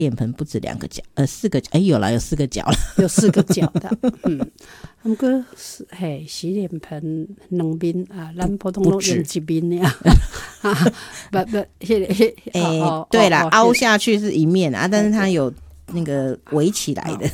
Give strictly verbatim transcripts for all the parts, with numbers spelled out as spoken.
脸盆不止两个角，呃，四个角，哎，有啦，有四个角了， 有四个角的。嗯，不过嘿，洗脸盆两面啊，咱普通都用一面呀。不不，迄个迄， 哎、 哦， 对啦， 哦凹下去是一面啊，但是它有那个围起来的。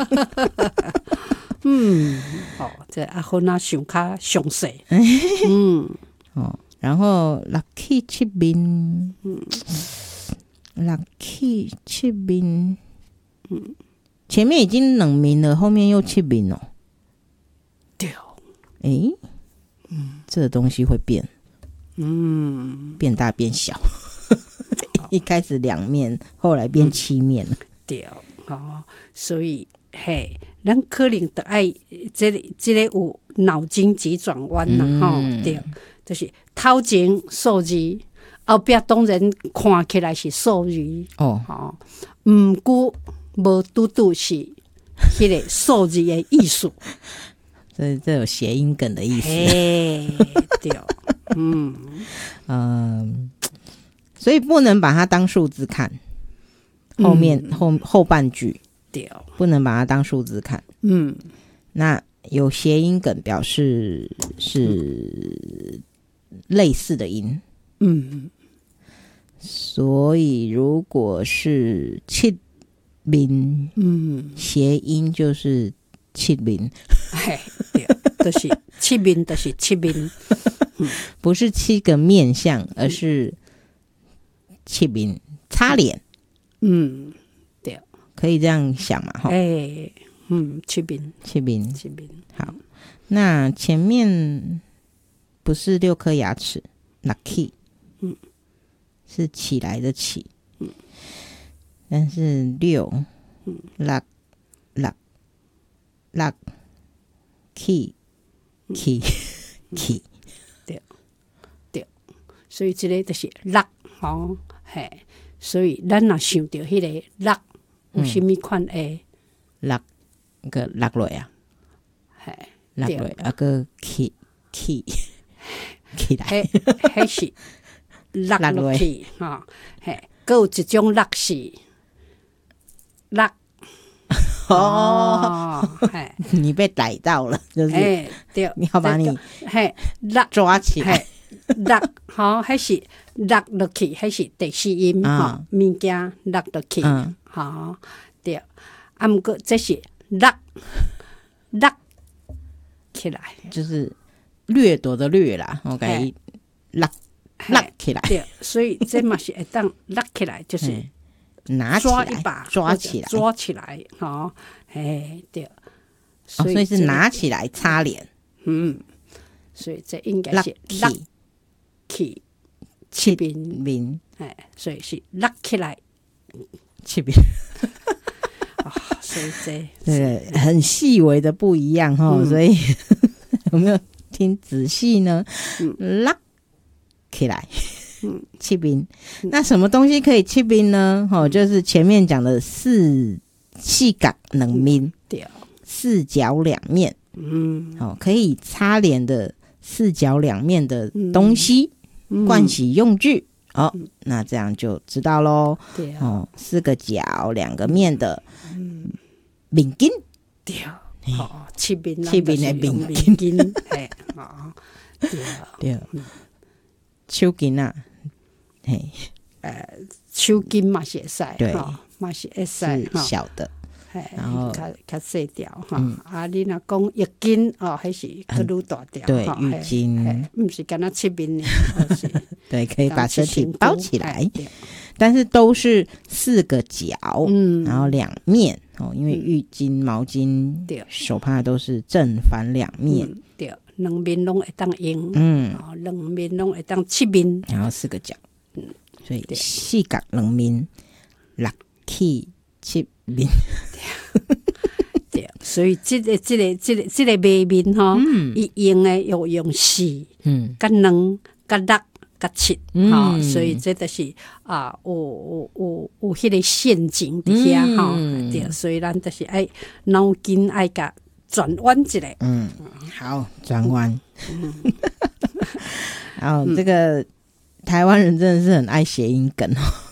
嗯，哦，这阿芬啊，想较详细。嗯， 哦，然后六起七面，嗯，六起七面，嗯，前面已经两面了，后面又七面哦。 对， 哎，嗯，这个东西会变， 嗯， 变大变小。一开始两面，后来变七面了。 对，哦，所以嘿。咱可能得爱这个这个有脑筋急转弯啦，吼、嗯，对，就是头前数字，后壁当然看起来是数字哦，吼，毋过无拄拄是迄个数字的意思， 这这有谐音梗的意思， 嘿，对，嗯嗯，所以不能把它当数字看，后面、嗯、后后半句。 对， 不能把它当数字看。嗯，那有谐音梗表示是类似的音。嗯，所以如果是七面，嗯，谐音就是七面。 哎，对，就是七面，就是七面， 嗯、不是七个面相，而是七面擦脸。嗯。可以这样想嘛？哈， 哎，嗯，七边， 七边， 七边。 好，那前面不是六颗牙齿 ，lucky， 嗯，是起来的起，嗯，但是六，嗯 ，luck luck luck key key key， 对对，所以这个就是 luck， 吼，嘿，所以咱若想到迄个 luck。有什么款的落个落落啊？ 嘿， 落落啊个起起起来， 迄迄是落落去哈。嘿，还有一种落是落哦，嘿，你被逮到了，就是哎对， 你要把你嘿落抓起来， 落好，迄是落落去，迄是第四音哈，物件落落去。好，对，啊，毋过这是落落起来， 就是掠夺的掠啦，我感觉落落起来， 对，所以这嘛是会当落起来，就是拿抓一把， 抓起来， 抓起来，吼，嘿，对， 所以、哦、所以是拿起来擦脸， 嗯，所以这应该是落起七边面， 哎，所以是落起来。 七边啊，所以这对很细微的不一样哈、嗯，所以有没有听仔细呢？拉、嗯、起来，嗯，七边、嗯，那什么东西可以七边呢？哈、嗯，就是前面讲的四四角两面，对、嗯，四角两面，嗯，哦，可以擦脸的四角两面的东西，嗯、盥洗用具。哦，那这样就知道咯。对、啊、哦，四个角两个面的面巾， 对，哦，七边七边的面巾，嘿，哦，对对，手巾啊，嘿， 呃，手巾嘛是会使， 对， 嘛是会使， 是小的。然后较较细条哈、嗯，啊，你若讲浴巾哦，还是更愈大条， 对，浴巾， 不是干那七边的， 对，可以把身体包起来，但是都是四个角，嗯，然后两面哦，因为浴巾、毛巾、嗯、手帕都是正反两面， 嗯、对，两面拢会当用，嗯，哦，两面拢会当七面， 然后四个角，嗯，所以四角两面，六起七面。 对，所以这个、这个、这个、这个卖面哈，伊、嗯、用的要用四，嗯，甲两、甲六、甲七，哈、嗯，所以这就是啊，有有有有迄个陷阱伫遐哈，对，所以咱就是爱脑筋爱甲转弯一下， 嗯，好，转弯，嗯，然后这个台湾人真的是很爱谐音梗哦。